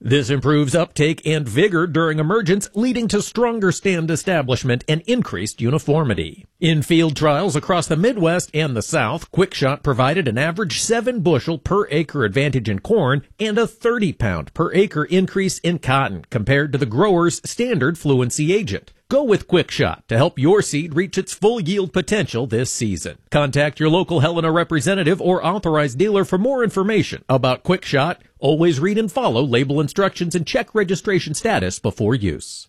This improves uptake and vigor during emergence, leading to stronger stand establishment and increased uniformity. In field trials across the Midwest and the South, QuickShot provided an average 7 bushel per acre advantage in corn and a 30-pound per acre increase in cotton compared to the grower's standard fluency agent. Go with QuickShot to help your seed reach its full yield potential this season. Contact your local Helena representative or authorized dealer for more information about QuickShot. Always read and follow label instructions and check registration status before use.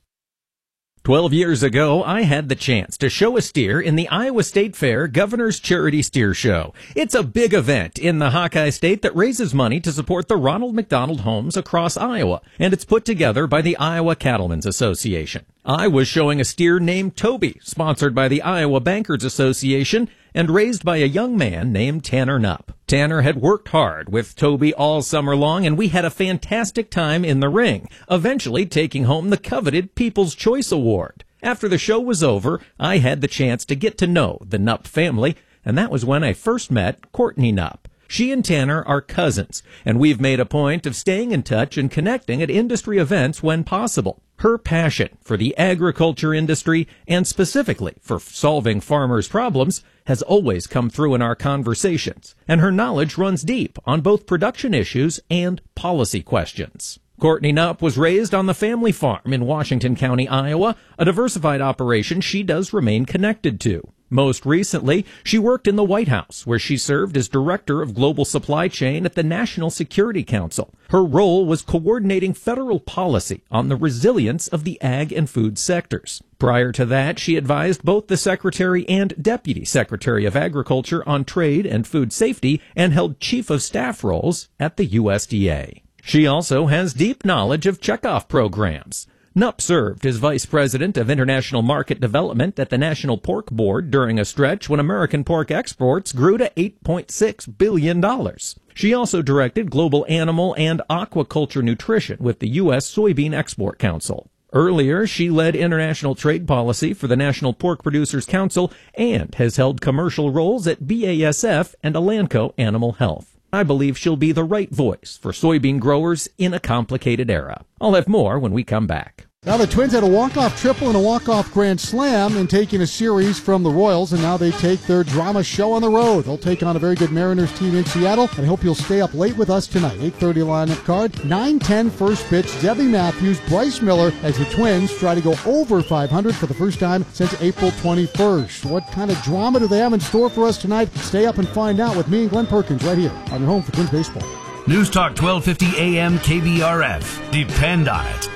12 years ago, I had the chance to show a steer in the Iowa State Fair Governor's Charity Steer Show. It's a big event in the Hawkeye State that raises money to support the Ronald McDonald Homes across Iowa, and it's put together by the Iowa Cattlemen's Association. I was showing a steer named Toby, sponsored by the Iowa Bankers Association, and raised by a young man named Tanner Knupp. Tanner had worked hard with Toby all summer long, and we had a fantastic time in the ring, eventually taking home the coveted People's Choice Award. After the show was over, I had the chance to get to know the Knupp family, and that was when I first met Courtney Knupp. She and Tanner are cousins, and we've made a point of staying in touch and connecting at industry events when possible. Her passion for the agriculture industry, and specifically for solving farmers' problems, has always come through in our conversations, and her knowledge runs deep on both production issues and policy questions. Courtney Knupp was raised on the family farm in Washington County, Iowa, a diversified operation she does remain connected to. Most recently, she worked in the White House, where she served as Director of Global Supply Chain at the National Security Council. Her role was coordinating federal policy on the resilience of the ag and food sectors. Prior to that, she advised both the Secretary and Deputy Secretary of Agriculture on trade and food safety and held Chief of Staff roles at the USDA. She also has deep knowledge of checkoff programs. Knupp served as Vice President of International Market Development at the National Pork Board during a stretch when American pork exports grew to $8.6 billion. She also directed global animal and aquaculture nutrition with the U.S. Soybean Export Council. Earlier, she led international trade policy for the National Pork Producers Council and has held commercial roles at BASF and Elanco Animal Health. I believe she'll be the right voice for soybean growers in a complicated era. I'll have more when we come back. Now the Twins had a walk-off triple and a walk-off grand slam in taking a series from the Royals, and now they take their drama show on the road. They'll take on a very good Mariners team in Seattle, and I hope you'll stay up late with us tonight. 8:30 lineup card, 9:10 first pitch, Debbie Matthews, Bryce Miller, as the Twins try to go over 500 for the first time since April 21st. What kind of drama do they have in store for us tonight? Stay up and find out with me and Glenn Perkins right here on your home for Twins Baseball. News Talk 1250 AM KBRF. Depend on it.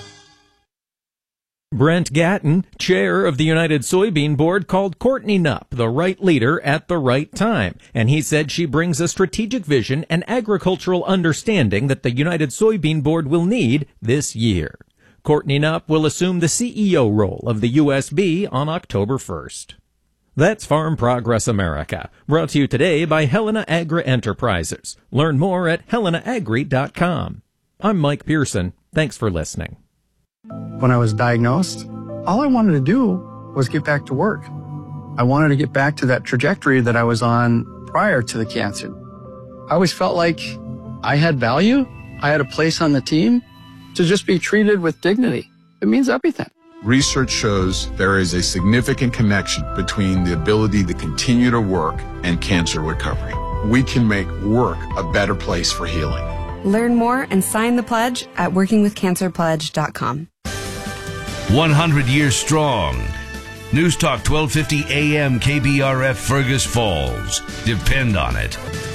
Brent Gatton, chair of the United Soybean Board, called Courtney Knupp the right leader at the right time, and he said she brings a strategic vision and agricultural understanding that the United Soybean Board will need this year. Courtney Knupp will assume the CEO role of the USB on October 1st. That's Farm Progress America, brought to you today by Helena Agri Enterprises. Learn more at helenaagri.com. I'm Mike Pearson. Thanks for listening. When I was diagnosed, all I wanted to do was get back to work. I wanted to get back to that trajectory that I was on prior to the cancer. I always felt like I had value. I had a place on the team. To just be treated with dignity, it means everything. Research shows there is a significant connection between the ability to continue to work and cancer recovery. We can make work a better place for healing. Learn more and sign the pledge at workingwithcancerpledge.com. 100 years strong. News Talk 1250 AM KBRF Fergus Falls. Depend on it.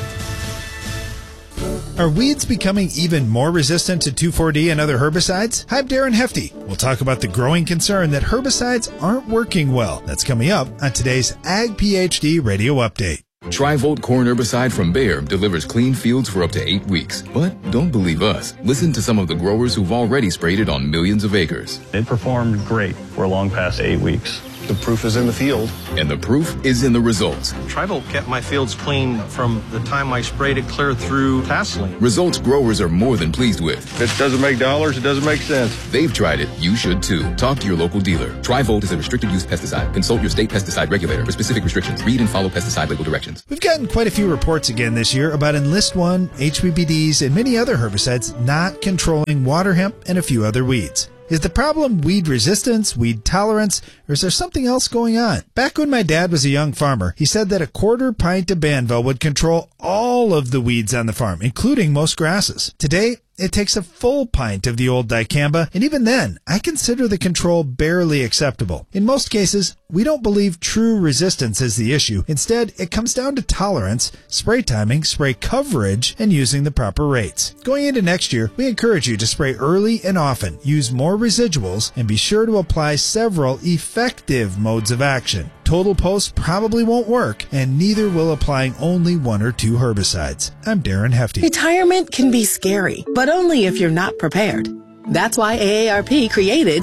Are weeds becoming even more resistant to 2,4-D and other herbicides? Hi, I'm Darren Hefty. We'll talk about the growing concern that herbicides aren't working well. That's coming up on today's Ag PhD Radio Update. Tri-Volt corn herbicide from Bayer delivers clean fields for up to 8 weeks. But don't believe us. Listen to some of the growers who've already sprayed it on millions of acres. It performed great for long past 8 weeks. The proof is in the field. And the proof is in the results. Tri-Volt kept my fields clean from the time I sprayed it clear through Tasseline. Results growers are more than pleased with. If it doesn't make dollars, it doesn't make sense. They've tried it. You should too. Talk to your local dealer. Tri-Volt is a restricted use pesticide. Consult your state pesticide regulator for specific restrictions. Read and follow pesticide label directions. We've gotten quite a few reports again this year about Enlist One, HPPDs, and many other herbicides not controlling water hemp and a few other weeds. Is the problem weed resistance, weed tolerance, or is there something else going on? Back when my dad was a young farmer, he said that a quarter pint of Banvel would control all of the weeds on the farm, including most grasses. Today, it takes a full pint of the old dicamba, and even then, I consider the control barely acceptable. In most cases, we don't believe true resistance is the issue. Instead, it comes down to tolerance, spray timing, spray coverage, and using the proper rates. Going into next year, we encourage you to spray early and often, use more residuals, and be sure to apply several effective modes of action. Total post probably won't work, and neither will applying only one or two herbicides. I'm Darren Hefty. Retirement can be scary, but only if you're not prepared. That's why AARP created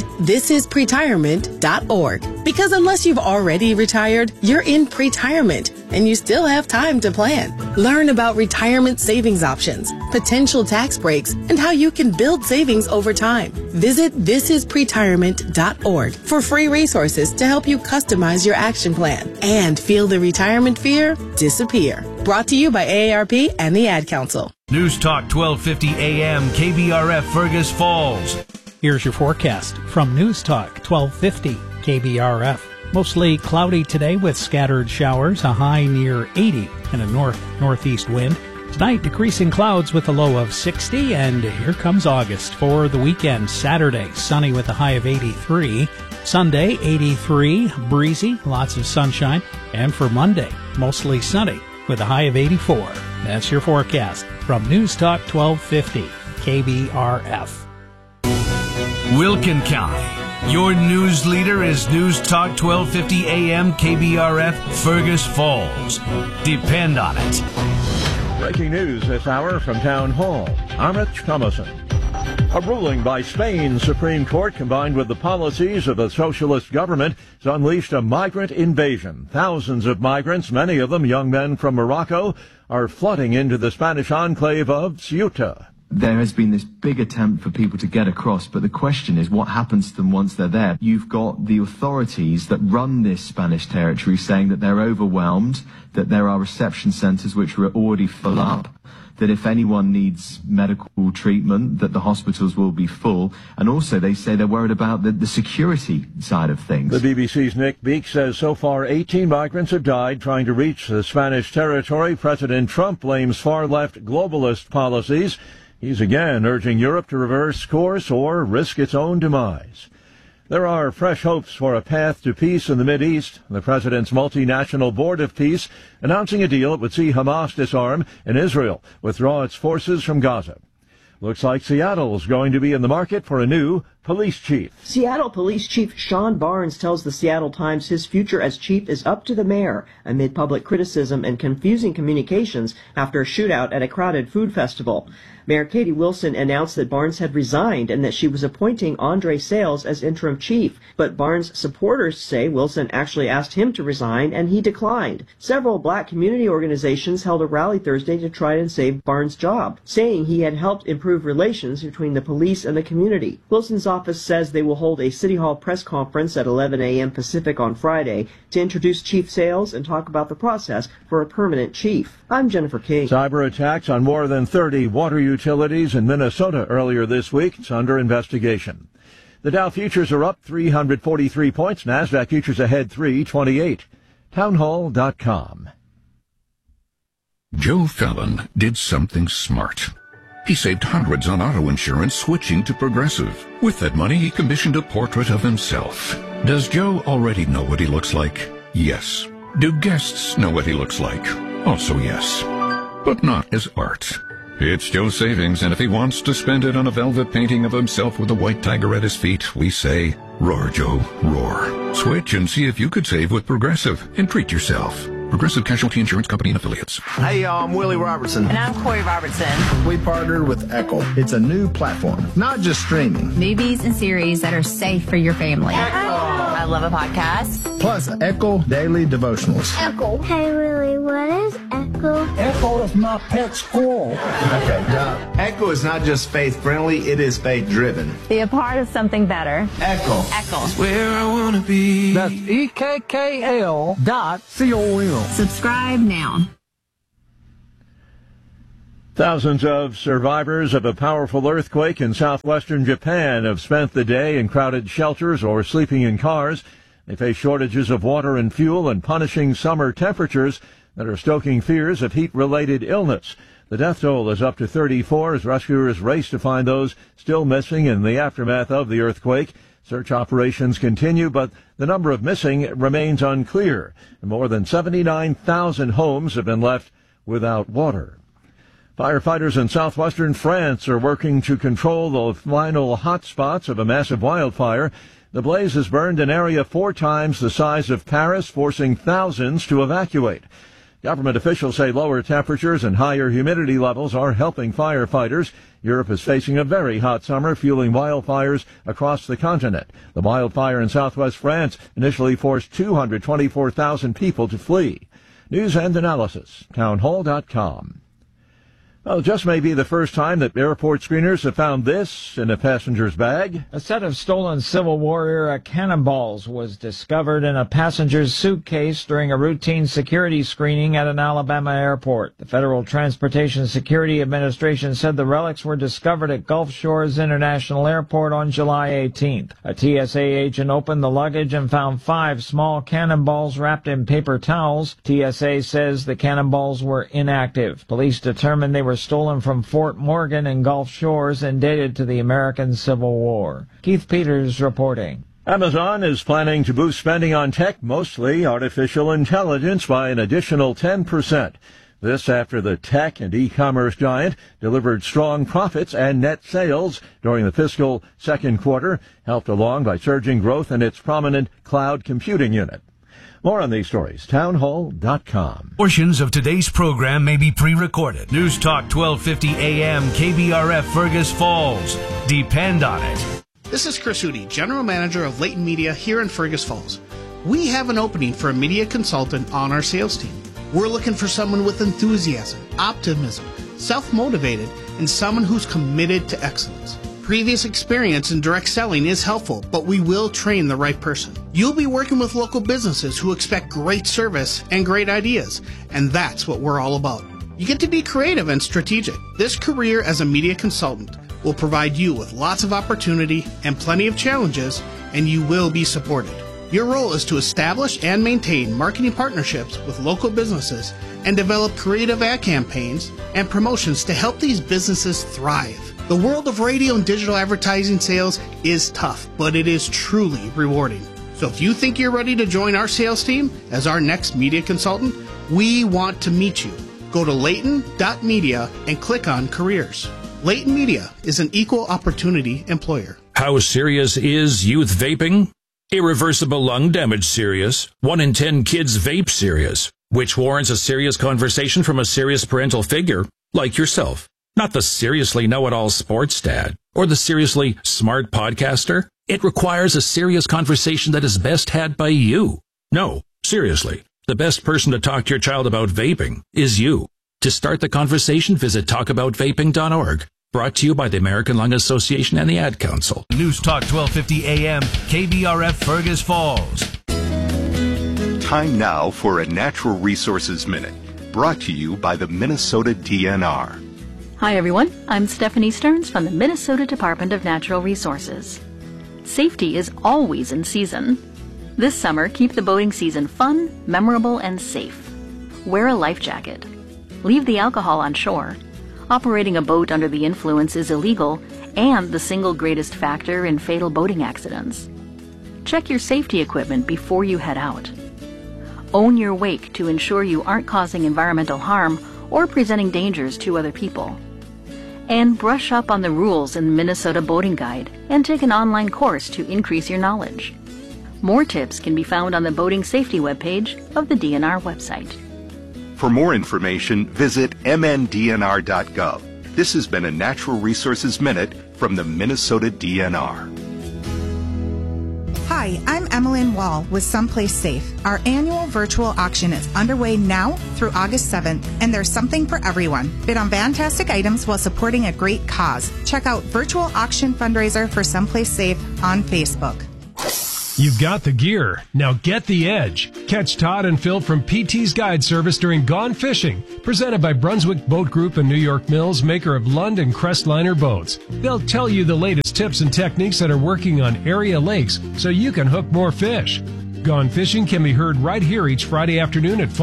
thisispretirement.org. Because unless you've already retired, you're in pretirement, and you still have time to plan. Learn about retirement savings options, potential tax breaks, and how you can build savings over time. Visit thisispretirement.org for free resources to help you customize your action plan and feel the retirement fear disappear. Brought to you by AARP and the Ad Council. News Talk 1250 AM KBRF Fergus Falls. Here's your forecast from News Talk 1250 KBRF. Mostly cloudy today with scattered showers, a high near 80 and a north-northeast wind. Tonight, decreasing clouds with a low of 60, and here comes August for the weekend. Saturday, sunny with a high of 83. Sunday, 83, breezy, lots of sunshine. And for Monday, mostly sunny with a high of 84. That's your forecast from News Talk 1250 KBRF. Wilkin County. Your news leader is News Talk 1250 AM KBRF Fergus Falls. Depend on it. Breaking news this hour from Town Hall. I'm Rich Thomason. A ruling by Spain's Supreme Court, combined with the policies of a socialist government, has unleashed a migrant invasion. Thousands of migrants, many of them young men from Morocco, are flooding into the Spanish enclave of Ceuta. There has been this big attempt for people to get across, but the question is what happens to them once they're there. You've got the authorities that run this Spanish territory saying that they're overwhelmed, that there are reception centres which are already full up, that if anyone needs medical treatment, that the hospitals will be full. And also they say they're worried about the security side of things. The BBC's Nick Beek says so far 18 migrants have died trying to reach the Spanish territory. President Trump blames far-left globalist policies. He's again urging Europe to reverse course or risk its own demise. There are fresh hopes for a path to peace in the Mideast. The president's multinational board of peace announcing a deal that would see Hamas disarm and Israel withdraw its forces from Gaza. Looks like Seattle's going to be in the market for a new police chief. Seattle Police Chief Sean Barnes tells the Seattle Times his future as chief is up to the mayor amid public criticism and confusing communications after a shootout at a crowded food festival. Mayor Katie Wilson announced that Barnes had resigned and that she was appointing Andre Sales as interim chief. But Barnes' supporters say Wilson actually asked him to resign and he declined. Several black community organizations held a rally Thursday to try and save Barnes' job, saying he had helped improve relations between the police and the community. Wilson's office says they will hold a City Hall press conference at 11 a.m. Pacific on Friday to introduce Chief Sales and talk about the process for a permanent chief. I'm Jennifer King. Cyber attacks on more than 30 water utilities in Minnesota earlier this week. It's under investigation. The Dow futures are up 343 points. NASDAQ futures ahead 328. Townhall.com. Joe Fallon did something smart. He saved hundreds on auto insurance switching to Progressive. With that money, he commissioned a portrait of himself. Does Joe already know what he looks like? Yes. Do guests know what he looks like? Also yes. But not as art. It's Joe's savings, and if he wants to spend it on a velvet painting of himself with a white tiger at his feet, we say, roar, Joe, roar. Switch and see if you could save with Progressive and treat yourself. Progressive Casualty Insurance Company and Affiliates. Hey, y'all, I'm Willie Robertson. And I'm Corey Robertson. We partnered with Echo. It's a new platform, not just streaming. Movies and series that are safe for your family. Echo. I love a podcast. Plus Echo Daily Devotionals. Echo. Hey, Willie, what is Echo? Echo is my pet squirrel. Okay, Echo is not just faith-friendly, it is faith-driven. Be a part of something better. Echo. Echo. Where I want to be. That's EKKL.com. Subscribe now. Thousands of survivors of a powerful earthquake in southwestern Japan have spent the day in crowded shelters or sleeping in cars. They face shortages of water and fuel and punishing summer temperatures that are stoking fears of heat-related illness. The death toll is up to 34 as rescuers race to find those still missing in the aftermath of the earthquake. Search operations continue, but the number of missing remains unclear. More than 79,000 homes have been left without water. Firefighters in southwestern France are working to control the final hotspots of a massive wildfire. The blaze has burned an area 4 times the size of Paris, forcing thousands to evacuate. Government officials say lower temperatures and higher humidity levels are helping firefighters. Europe is facing a very hot summer, fueling wildfires across the continent. The wildfire in southwest France initially forced 224,000 people to flee. News and analysis, townhall.com. Well, it just may be the first time that airport screeners have found this in a passenger's bag. A set of stolen Civil War-era cannonballs was discovered in a passenger's suitcase during a routine security screening at an Alabama airport. The Federal Transportation Security Administration said the relics were discovered at Gulf Shores International Airport on July 18th. A TSA agent opened the luggage and found 5 small cannonballs wrapped in paper towels. TSA says the cannonballs were inactive. Police determined they were stolen from Fort Morgan in Gulf Shores and dated to the American Civil War. Keith Peters reporting. Amazon is planning to boost spending on tech, mostly artificial intelligence, by an additional 10%. This after the tech and e-commerce giant delivered strong profits and net sales during the fiscal second quarter, helped along by surging growth in its prominent cloud computing unit. More on these stories, townhall.com. Portions of today's program may be pre-recorded. News Talk 1250 AM, KBRF, Fergus Falls. Depend on it. This is Chris Hootie, General Manager of Leighton Media here in Fergus Falls. We have an opening for a media consultant on our sales team. We're looking for someone with enthusiasm, optimism, self-motivated, and someone who's committed to excellence. Previous experience in direct selling is helpful, but we will train the right person. You'll be working with local businesses who expect great service and great ideas, and that's what we're all about. You get to be creative and strategic. This career as a media consultant will provide you with lots of opportunity and plenty of challenges, and you will be supported. Your role is to establish and maintain marketing partnerships with local businesses and develop creative ad campaigns and promotions to help these businesses thrive. The world of radio and digital advertising sales is tough, but it is truly rewarding. So if you think you're ready to join our sales team as our next media consultant, we want to meet you. Go to Leighton.media and click on careers. Leighton Media is an equal opportunity employer. How serious is youth vaping? Irreversible lung damage serious. 1 in 10 kids vape serious, which warrants a serious conversation from a serious parental figure like yourself. Not the seriously know-it-all sports dad or the seriously smart podcaster. It requires a serious conversation that is best had by you. No, seriously, the best person to talk to your child about vaping is you. To start the conversation, visit talkaboutvaping.org. Brought to you by the American Lung Association and the Ad Council. News Talk 1250 AM, KBRF, Fergus Falls. Time now for a Natural Resources Minute, brought to you by the Minnesota DNR. Hi everyone, I'm Stephanie Stearns from the Minnesota Department of Natural Resources. Safety is always in season. This summer, keep the boating season fun, memorable, and safe. Wear a life jacket. Leave the alcohol on shore. Operating a boat under the influence is illegal and the single greatest factor in fatal boating accidents. Check your safety equipment before you head out. Own your wake to ensure you aren't causing environmental harm or presenting dangers to other people. And brush up on the rules in the Minnesota Boating Guide and take an online course to increase your knowledge. More tips can be found on the boating safety webpage of the DNR website. For more information, visit mndnr.gov. This has been a Natural Resources Minute from the Minnesota DNR. Hi, Hi, I'm Emmeline Wall with Someplace Safe. Our annual virtual auction is underway now through August 7th, and there's something for everyone. Bid on fantastic items while supporting a great cause. Check out Virtual Auction Fundraiser for Someplace Safe on Facebook. You've got the gear. Now get the edge. Catch Todd and Phil from PT's Guide Service during Gone Fishing, presented by Brunswick Boat Group and New York Mills, maker of Lund and Crestliner boats. They'll tell you the latest tips and techniques that are working on area lakes so you can hook more fish. Gone Fishing can be heard right here each Friday afternoon at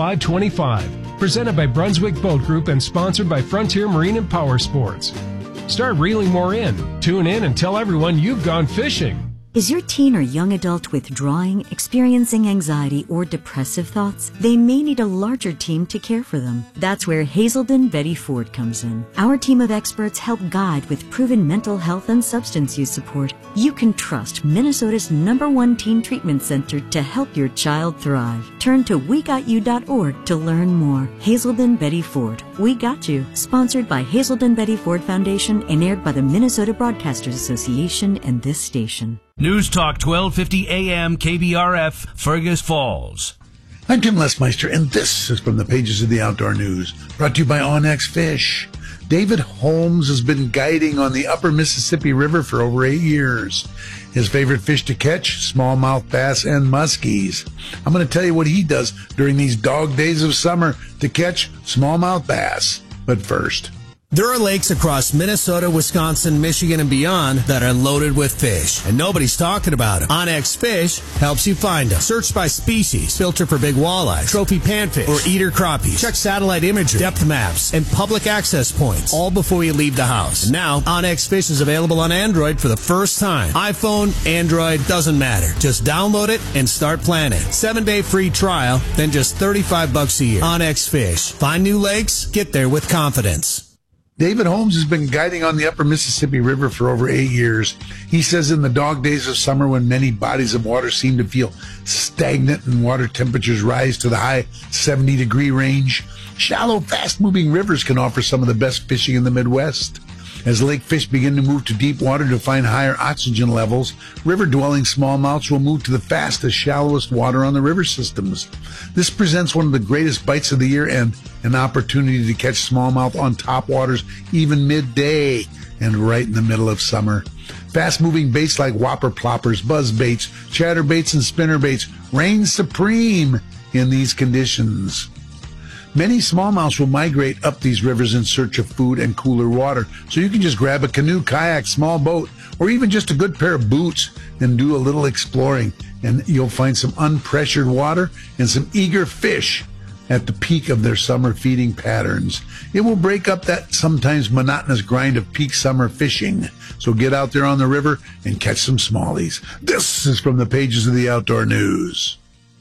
5:25. Presented by Brunswick Boat Group and sponsored by Frontier Marine and Power Sports. Start reeling more in. Tune in and tell everyone you've gone fishing. Is your teen or young adult withdrawing, experiencing anxiety, or depressive thoughts? They may need a larger team to care for them. That's where Hazelden Betty Ford comes in. Our team of experts help guide with proven mental health and substance use support. You can trust Minnesota's #1 teen treatment center to help your child thrive. Turn to WeGotYou.org to learn more. Hazelden Betty Ford. We Got You. Sponsored by Hazelden Betty Ford Foundation and aired by the Minnesota Broadcasters Association and this station. News Talk 1250 AM KBRF, Fergus Falls. I'm Tim Lesmeister, and this is from the pages of the Outdoor News, brought to you by Onyx Fish. David Holmes has been guiding on the upper Mississippi River for over 8 years. His favorite fish to catch, smallmouth bass and muskies. I'm going to tell you what he does during these dog days of summer to catch smallmouth bass. But first, there are lakes across Minnesota, Wisconsin, Michigan, and beyond that are loaded with fish, and nobody's talking about them. Onyx Fish helps you find them. Search by species, filter for big walleye, trophy panfish, or eater crappies. Check satellite imagery, depth maps, and public access points, all before you leave the house. And now, Onyx Fish is available on Android for the first time. iPhone, Android, doesn't matter. Just download it and start planning. 7-day free trial, then just $35 a year. Onyx Fish. Find new lakes, get there with confidence. David Holmes has been guiding on the upper Mississippi River for over 8 years. He says in the dog days of summer, when many bodies of water seem to feel stagnant and water temperatures rise to the high 70-degree range, shallow, fast-moving rivers can offer some of the best fishing in the Midwest. As lake fish begin to move to deep water to find higher oxygen levels, river-dwelling smallmouths will move to the fastest, shallowest water on the river systems. This presents one of the greatest bites of the year and an opportunity to catch smallmouth on top waters even midday and right in the middle of summer. Fast-moving baits like whopper ploppers, buzz baits, chatterbaits, and spinnerbaits reign supreme in these conditions. Many smallmouths will migrate up these rivers in search of food and cooler water, so you can just grab a canoe, kayak, small boat, or even just a good pair of boots and do a little exploring, and you'll find some unpressured water and some eager fish at the peak of their summer feeding patterns. It will break up that sometimes monotonous grind of peak summer fishing, so get out there on the river and catch some smallies. This is from the pages of the Outdoor News.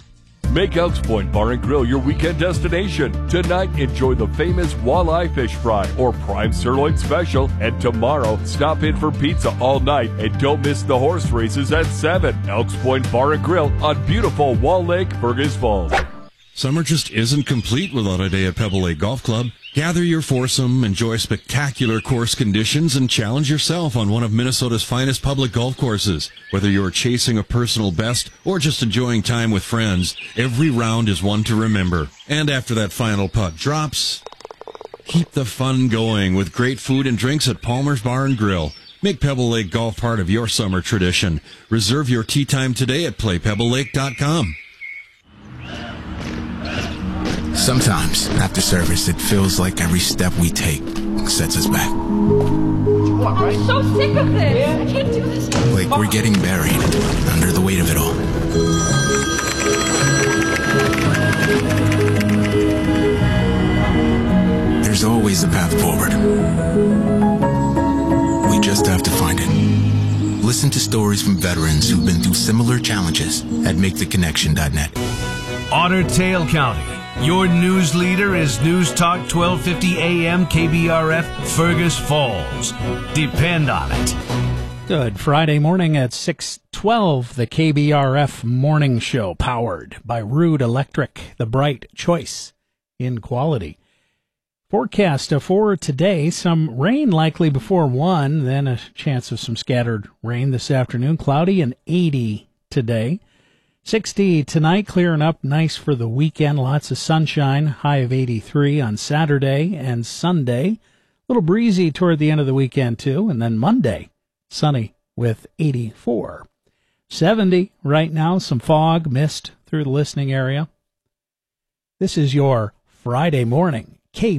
Make Elks Point Bar and Grill your weekend destination. Tonight, enjoy the famous walleye fish fry or prime sirloin special. And tomorrow, stop in for pizza all night. And don't miss the horse races at 7. Elks Point Bar and Grill on beautiful Wall Lake, Fergus Falls. Summer just isn't complete without a day at Pebble Lake Golf Club. Gather your foursome, enjoy spectacular course conditions, and challenge yourself on one of Minnesota's finest public golf courses. Whether you're chasing a personal best or just enjoying time with friends, every round is one to remember. And after that final putt drops, keep the fun going with great food and drinks at Palmer's Bar and Grill. Make Pebble Lake Golf part of your summer tradition. Reserve your tee time today at playpebblelake.com. Sometimes, after service, it feels like every step we take sets us back. I'm so sick of this. I can't do this. Like we're getting buried under the weight of it all. There's always a path forward. We just have to find it. Listen to stories from veterans who've been through similar challenges at MakeTheConnection.net. Otter Tail County. Your news leader is News Talk 1250 AM KBRF, Fergus Falls. Depend on it. Good Friday morning at 6:12, the KBRF Morning Show, powered by Rude Electric, the bright choice in quality. Forecast for today, some rain likely before 1, then a chance of some scattered rain this afternoon. Cloudy and 80 today. 60 tonight, clearing up nice for the weekend. Lots of sunshine, high of 83 on Saturday and Sunday. A little breezy toward the end of the weekend, too. And then Monday, sunny with 84. 70 right now, some fog, mist through the listening area. This is your Friday morning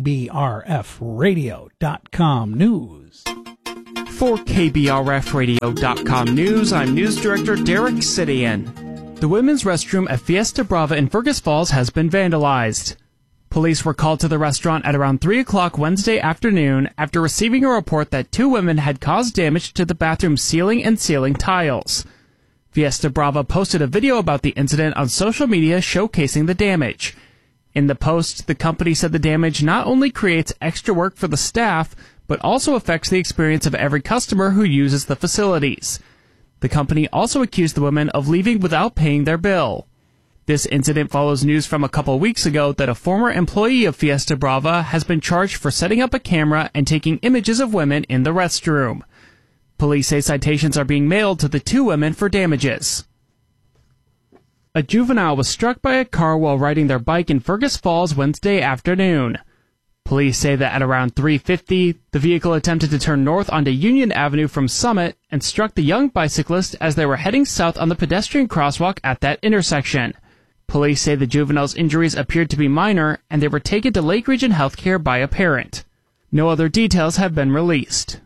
KBRFradio.com news. For KBRFradio.com news, I'm News Director Derek Sidian. The women's restroom at Fiesta Brava in Fergus Falls has been vandalized. Police were called to the restaurant at around 3 o'clock Wednesday afternoon after receiving a report that 2 women had caused damage to the bathroom ceiling and ceiling tiles. Fiesta Brava posted a video about the incident on social media showcasing the damage. In the post, the company said the damage not only creates extra work for the staff, but also affects the experience of every customer who uses the facilities. The company also accused the women of leaving without paying their bill. This incident follows news from a couple weeks ago that a former employee of Fiesta Brava has been charged for setting up a camera and taking images of women in the restroom. Police say citations are being mailed to the 2 women for damages. A juvenile was struck by a car while riding their bike in Fergus Falls Wednesday afternoon. Police say that at around 3:50, the vehicle attempted to turn north onto Union Avenue from Summit and struck the young bicyclist as they were heading south on the pedestrian crosswalk at that intersection. Police say the juvenile's injuries appeared to be minor and they were taken to Lake Region Healthcare by a parent. No other details have been released.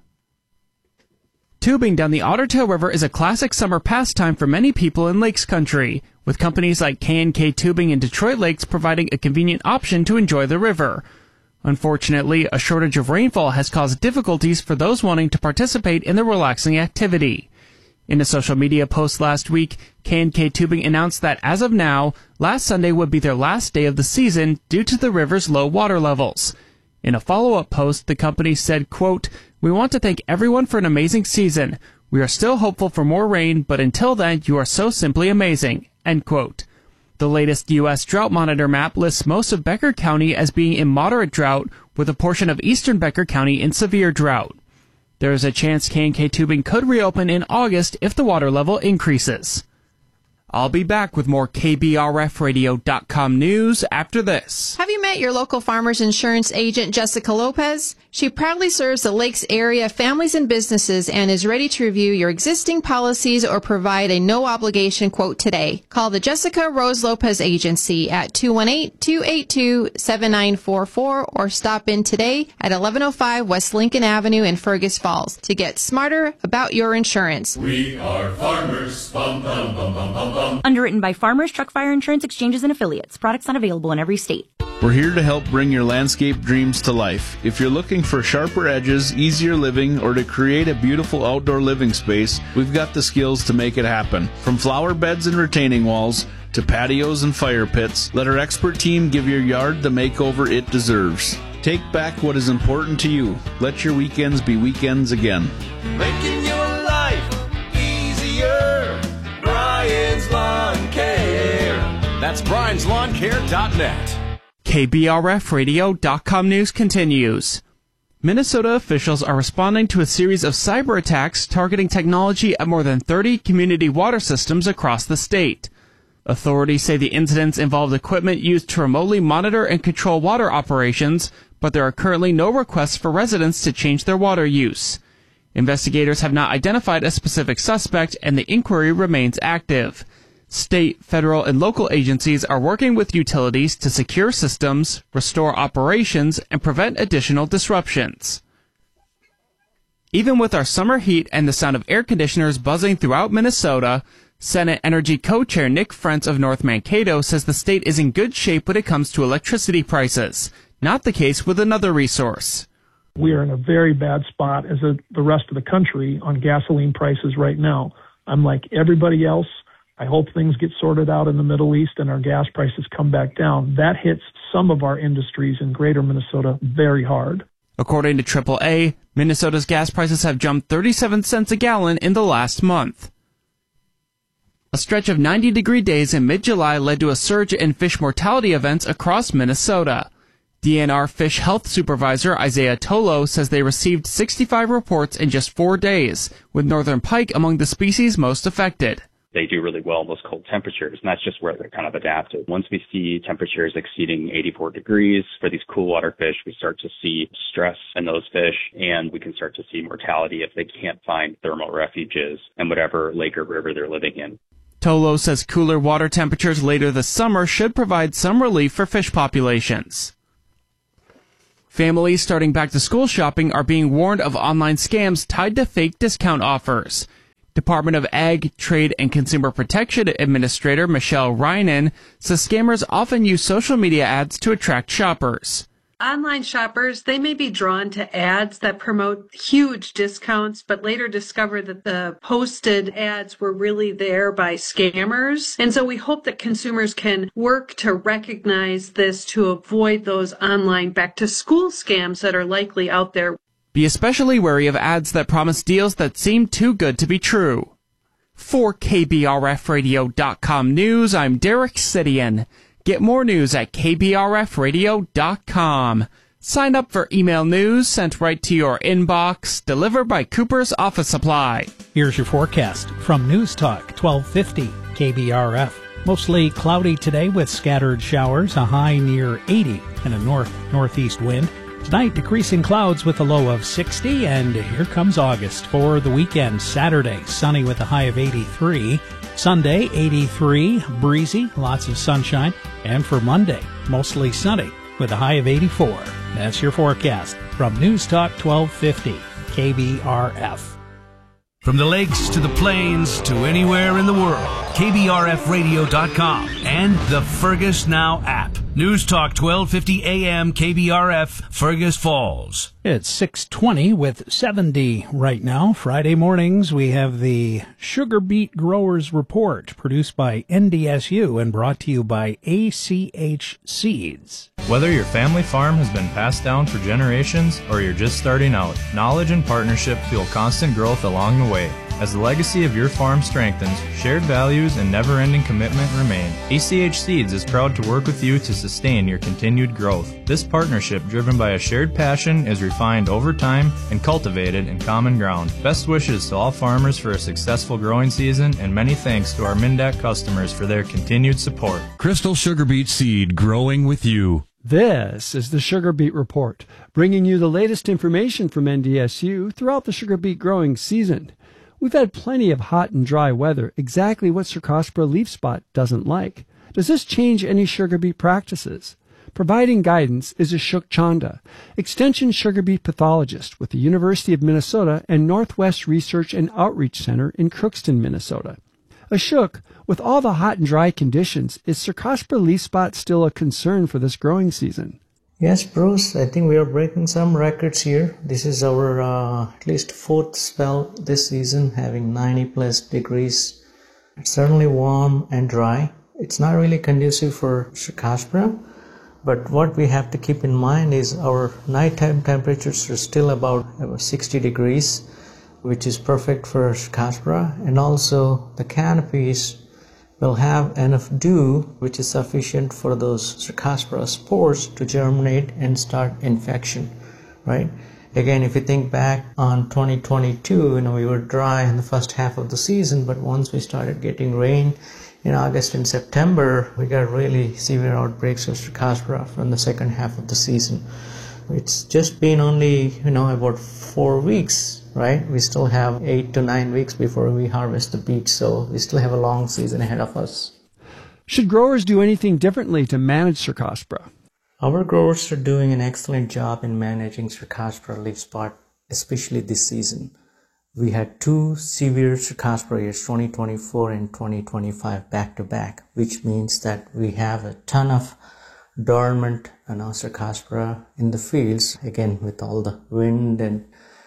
Tubing down the Otter Tail River is a classic summer pastime for many people in Lakes Country, with companies like K&K Tubing in Detroit Lakes providing a convenient option to enjoy the river. Unfortunately, a shortage of rainfall has caused difficulties for those wanting to participate in the relaxing activity. In a social media post last week, K&K Tubing announced that as of now, last Sunday would be their last day of the season due to the river's low water levels. In a follow-up post, the company said, quote, "We want to thank everyone for an amazing season. We are still hopeful for more rain, but until then, you are so simply amazing." End quote. The latest U.S. Drought Monitor map lists most of Becker County as being in moderate drought, with a portion of eastern Becker County in severe drought. There is a chance K&K Tubing could reopen in August if the water level increases. I'll be back with more KBRFradio.com news after this. Have you met your local Farmers Insurance agent, Jessica Lopez? She proudly serves the Lakes area families and businesses and is ready to review your existing policies or provide a no-obligation quote today. Call the Jessica Rose Lopez Agency at 218-282-7944 or stop in today at 1105 West Lincoln Avenue in Fergus Falls to get smarter about your insurance. We are farmers. Bum, bum, bum, bum, bum, bum. Underwritten by Farmers Truck Fire Insurance Exchanges and Affiliates. Products not available in every state. We're here to help bring your landscape dreams to life. If you're looking for sharper edges, easier living, or to create a beautiful outdoor living space, we've got the skills to make it happen. From flower beds and retaining walls to patios and fire pits, let our expert team give your yard the makeover it deserves. Take back what is important to you. Let your weekends be weekends again. Making your life easier. Brian's Lawn Care. That's Brian'sLawnCare.net. KBRFradio.com news continues. Minnesota officials are responding to a series of cyber attacks targeting technology at more than 30 community water systems across the state. Authorities say the incidents involved equipment used to remotely monitor and control water operations, but there are currently no requests for residents to change their water use. Investigators have not identified a specific suspect, and the inquiry remains active. State, federal, and local agencies are working with utilities to secure systems, restore operations, and prevent additional disruptions. Even with our summer heat and the sound of air conditioners buzzing throughout Minnesota, Senate Energy Co-Chair Nick Frentz of North Mankato says the state is in good shape when it comes to electricity prices. Not the case with another resource. We are in a very bad spot as the rest of the country on gasoline prices right now. I'm like everybody else. I hope things get sorted out in the Middle East and our gas prices come back down. That hits some of our industries in greater Minnesota very hard. According to AAA, Minnesota's gas prices have jumped 37 cents a gallon in the last month. A stretch of 90-degree days in mid-July led to a surge in fish mortality events across Minnesota. DNR Fish Health Supervisor Isaiah Tolo says they received 65 reports in just 4 days, with northern pike among the species most affected. they do really well in those cold temperatures, and that's just where they're kind of adapted. Once we see temperatures exceeding 84 degrees for these cool water fish, we start to see stress in those fish, and we can start to see mortality if they can't find thermal refuges in whatever lake or river they're living in. Tolo says cooler water temperatures later this summer should provide some relief for fish populations. Families starting back-to-school shopping are being warned of online scams tied to fake discount offers. Department of Ag, Trade, and Consumer Protection Administrator Michelle Reinen says scammers often use social media ads to attract shoppers. Online shoppers, they may be drawn to ads that promote huge discounts, but later discover that the posted ads were really there by scammers. And so we hope that consumers can work to recognize this to avoid those online back-to-school scams that are likely out there. Be especially wary of ads that promise deals that seem too good to be true. For KBRFradio.com News, I'm Derek Sidian. Get more news at kbrfradio.com. Sign up for email news sent right to your inbox, delivered by Cooper's Office Supply. Here's your forecast from News Talk 1250 KBRF. Mostly cloudy today with scattered showers, a high near 80 and a north-northeast wind. Tonight, decreasing clouds with a low of 60, and here comes August for the weekend. Saturday, sunny with a high of 83. Sunday, 83, breezy, lots of sunshine. And for Monday, mostly sunny with a high of 84. That's your forecast from News Talk 1250 KBRF. From the lakes to the plains to anywhere in the world, KBRFradio.com and the Fergus Now app. News Talk 1250 AM KBRF, Fergus Falls. It's 6:20 with 70 right now. Friday mornings, we have the Sugar Beet Growers Report, produced by NDSU and brought to you by ACH Seeds. Whether your family farm has been passed down for generations or you're just starting out, knowledge and partnership fuel constant growth along the way. As the legacy of your farm strengthens, shared values and never-ending commitment remain. ACH Seeds is proud to work with you to sustain your continued growth. This partnership, driven by a shared passion, is refined over time and cultivated in common ground. Best wishes to all farmers for a successful growing season, and many thanks to our Mindac customers for their continued support. Crystal Sugar Beet Seed, growing with you. This is the Sugar Beet Report, bringing you the latest information from NDSU throughout the sugar beet growing season. We've had plenty of hot and dry weather, exactly what Cercospora leaf spot doesn't like. Does this change any sugar beet practices? Providing guidance is Ashok Chanda, Extension sugar beet pathologist with the University of Minnesota and Northwest Research and Outreach Center in Crookston, Minnesota. Ashok, with all the hot and dry conditions, is Cercospora leaf spot still a concern for this growing season? Yes, Bruce, I think we are breaking some records here. This is our at least fourth spell this season, having 90 plus degrees. It's certainly warm and dry. It's not really conducive for Cercospora, but what we have to keep in mind is our nighttime temperatures are still about 60 degrees, which is perfect for Cercospora, and also the canopies will have enough dew, which is sufficient for those Cercospora spores to germinate and start infection, right? Again, if you think back on 2022, we were dry in the first half of the season, but once we started getting rain in August and September, we got really severe outbreaks of Cercospora from the second half of the season. It's just been only, about 4 weeks, right? We still have 8 to 9 weeks before we harvest the beet, so we still have a long season ahead of us. Should growers do anything differently to manage Cercospora? Our growers are doing an excellent job in managing Cercospora leaf spot, especially this season. We had 2 severe Cercospora years, 2024 and 2025 back to back, which means that we have a ton of dormant Cercospora in the fields, again with all the wind and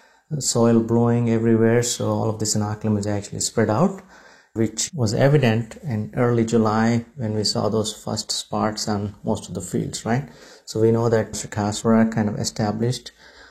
soil blowing everywhere, so all of this inoculum is actually spread out, which was evident in early July when we saw those first spots on most of the fields, right? So we know that Cercospora kind of established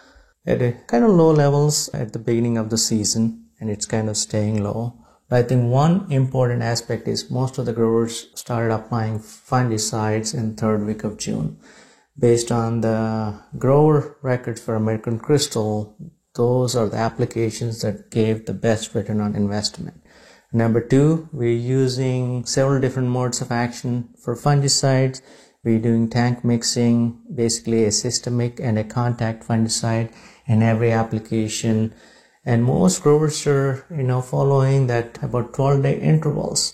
at a kind of low levels at the beginning of the season, and it's kind of staying low. But I think one important aspect is most of the growers started applying fungicides in third week of June. Based on the grower records for American Crystal, those are the applications that gave the best return on investment. Number 2, we're using several different modes of action for fungicides. We're doing tank mixing, basically a systemic and a contact fungicide in every application. And most growers are, following that about 12-day intervals.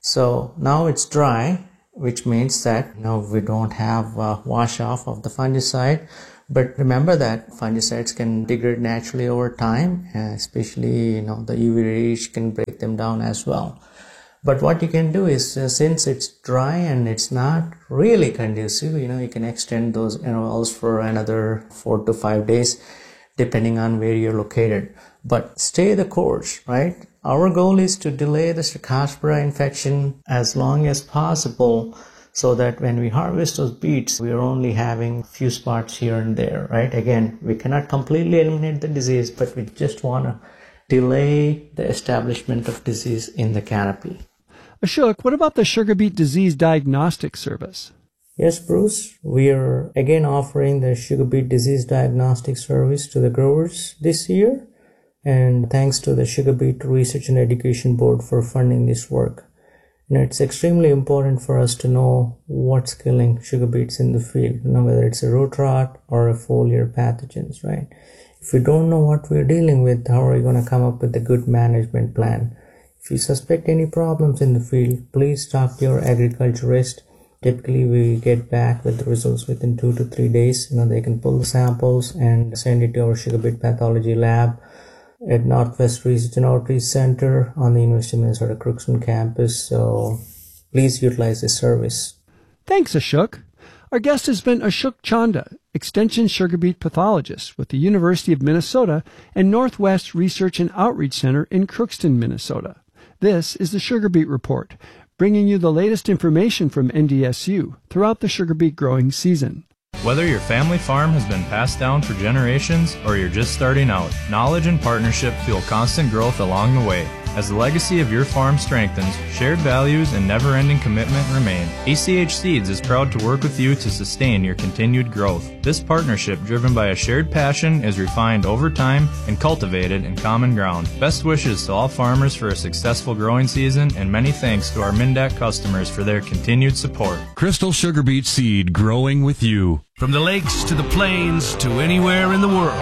So now it's dry, which means that we don't have wash off of the fungicide. But remember that fungicides can degrade naturally over time, especially, the UV radiation can break them down as well. But what you can do is, since it's dry and it's not really conducive, you can extend those intervals for another 4 to 5 days, depending on where you're located. But stay the course, right? Our goal is to delay the Cercospora infection as long as possible, so that when we harvest those beets, we are only having a few spots here and there, right? Again, we cannot completely eliminate the disease, but we just want to delay the establishment of disease in the canopy. Ashok, what about the sugar beet disease diagnostic service? Yes, Bruce, we are again offering the sugar beet disease diagnostic service to the growers this year. And thanks to the Sugar Beet Research and Education Board for funding this work. It's extremely important for us to know what's killing sugar beets in the field, whether it's a root rot or a foliar pathogens, right? If we don't know what we're dealing with, how are we going to come up with a good management plan? If you suspect any problems in the field, please talk to your agriculturist. Typically, we get back with the results within 2 to 3 days. They can pull the samples and send it to our sugar beet pathology lab at Northwest Research and Outreach Center on the University of Minnesota Crookston campus. So please utilize this service. Thanks, Ashok. Our guest has been Ashok Chanda, Extension sugar beet pathologist with the University of Minnesota and Northwest Research and Outreach Center in Crookston, Minnesota. This is the Sugar Beet Report, bringing you the latest information from NDSU throughout the sugar beet growing season. Whether your family farm has been passed down for generations or you're just starting out, knowledge and partnership fuel constant growth along the way. As the legacy of your farm strengthens, shared values and never-ending commitment remain. ACH Seeds is proud to work with you to sustain your continued growth. This partnership, driven by a shared passion, is refined over time and cultivated in common ground. Best wishes to all farmers for a successful growing season, and many thanks to our Mindac customers for their continued support. Crystal Sugar Beet Seed, growing with you. From the lakes to the plains to anywhere in the world,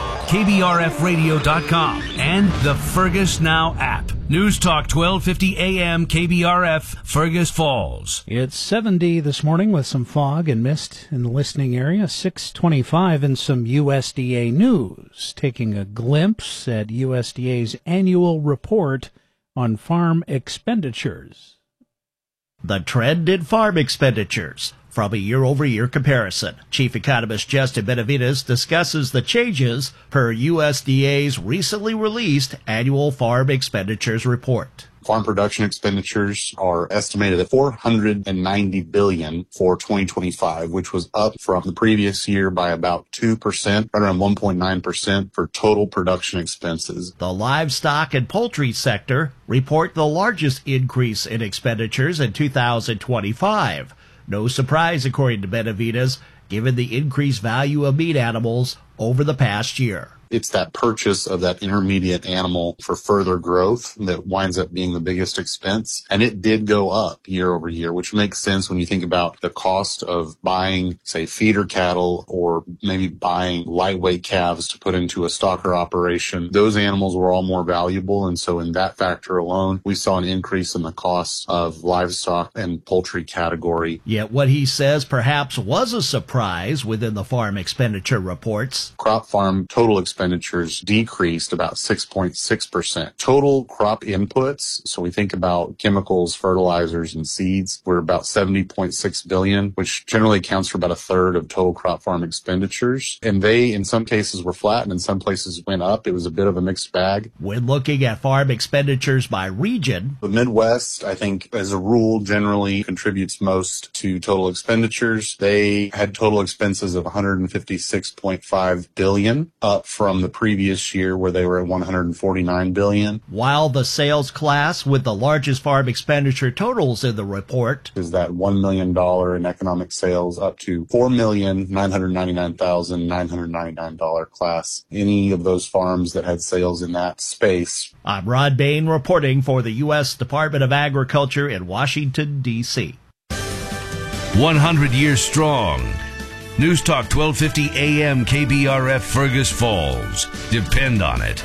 KBRFradio.com and the Fergus Now app. News Talk 1250 AM KBRF, Fergus Falls. It's 70 this morning with some fog and mist in the listening area. 6:25 and some USDA news. Taking a glimpse at USDA's annual report on farm expenditures. The trend in farm expenditures from a year-over-year comparison. Chief Economist Justin Benavides discusses the changes per USDA's recently released annual farm expenditures report. Farm production expenditures are estimated at $490 billion for 2025, which was up from the previous year by about 2%, right around 1.9% for total production expenses. The livestock and poultry sector report the largest increase in expenditures in 2025. No surprise, according to Benavides, given the increased value of meat animals over the past year. It's that purchase of that intermediate animal for further growth that winds up being the biggest expense. And it did go up year over year, which makes sense when you think about the cost of buying, say, feeder cattle or maybe buying lightweight calves to put into a stocker operation. Those animals were all more valuable. And so in that factor alone, we saw an increase in the cost of livestock and poultry category. Yet what he says perhaps was a surprise within the farm expenditure reports. Crop farm total expenditures decreased about 6.6%. Total crop inputs, so we think about chemicals, fertilizers, and seeds, were about $70.6 billion, which generally accounts for about a third of total crop farm expenditures. And they, in some cases, were flat and in some places went up. It was a bit of a mixed bag. When looking at farm expenditures by region, the Midwest, I think, as a rule, generally contributes most to total expenditures. They had total expenses of $156.5 billion, up from from the previous year where they were at $149 billion. While the sales class with the largest farm expenditure totals in the report is that $1 million in economic sales up to $4,999,999 class. Any of those farms that had sales in that space. I'm Rod Bain reporting for the U.S. Department of Agriculture in Washington, D.C. 100 years strong. News Talk 1250 AM KBRF Fergus Falls. Depend on it.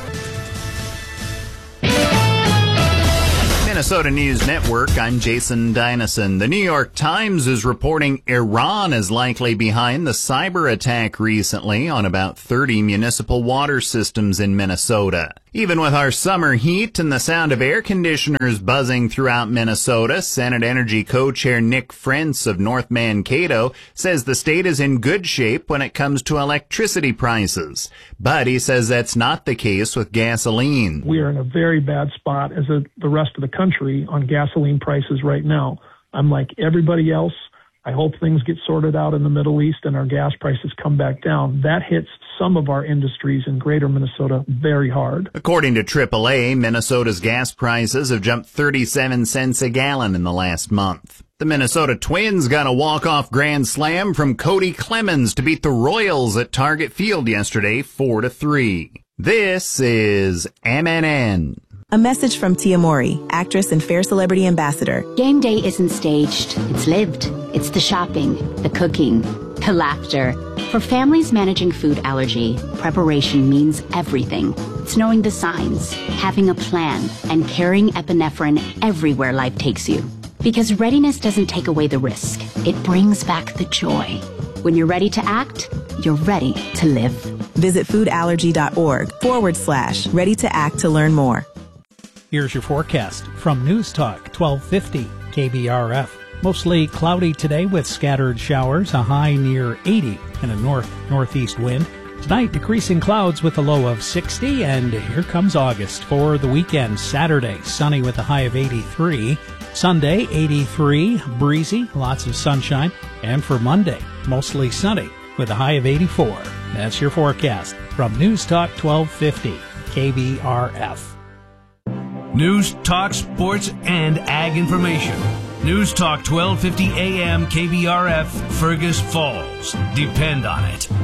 Minnesota News Network, I'm Jason Dynison. The New York Times is reporting Iran is likely behind the cyber attack recently on about 30 municipal water systems in Minnesota. Even with our summer heat and the sound of air conditioners buzzing throughout Minnesota, Senate Energy Co-Chair Nick Frentz of North Mankato says the state is in good shape when it comes to electricity prices. But he says that's not the case with gasoline. We are in a very bad spot as the rest of the country on gasoline prices right now. I'm like everybody else. I hope things get sorted out in the Middle East and our gas prices come back down. That hits some of our industries in greater Minnesota very hard. According to AAA, Minnesota's gas prices have jumped 37 cents a gallon in the last month. The Minnesota Twins got a walk-off grand slam from Cody Clemens to beat the Royals at Target Field yesterday 4-3. This is MNN. A message from Tia Mori, actress and Fair Celebrity Ambassador. Game day isn't staged, it's lived. It's the shopping, the cooking, the laughter. For families managing food allergy, preparation means everything. It's knowing the signs, having a plan, and carrying epinephrine everywhere life takes you. Because readiness doesn't take away the risk, it brings back the joy. When you're ready to act, you're ready to live. Visit foodallergy.org/ready to act to learn more. Here's your forecast from News Talk 1250 KBRF. Mostly cloudy today with scattered showers, a high near 80 and a north-northeast wind. Tonight, decreasing clouds with a low of 60, and here comes August for the weekend. Saturday, sunny with a high of 83. Sunday, 83, breezy, lots of sunshine. And for Monday, mostly sunny with a high of 84. That's your forecast from News Talk 1250 KBRF. News, talk, sports, and ag information. News Talk 1250 AM KBRF Fergus Falls. Depend on it.